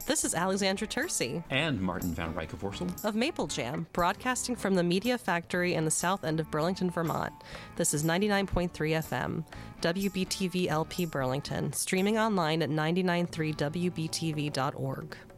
This is Alexandra Tercy. And Martin van Rijkenvorsel. Of Maple Jam, broadcasting from the Media Factory in the south end of Burlington, Vermont. This is 99.3 FM, WBTV LP Burlington, streaming online at 993wbtv.org.